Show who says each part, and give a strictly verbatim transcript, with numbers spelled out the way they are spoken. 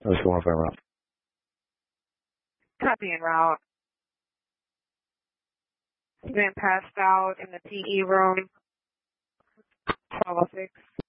Speaker 1: Let's go off en route.
Speaker 2: Copy en route. He's been passed out in the P E room. twelve oh six.